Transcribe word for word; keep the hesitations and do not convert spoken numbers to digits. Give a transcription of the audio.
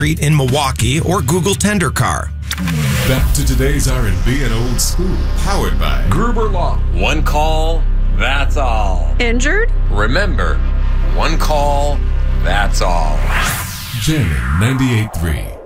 in Milwaukee or Google TenderCar. Back to today's R and B and Old School, powered by Gruber Law. One call, that's all. Injured? Remember, one call, that's all. Jammin' ninety-eight point three.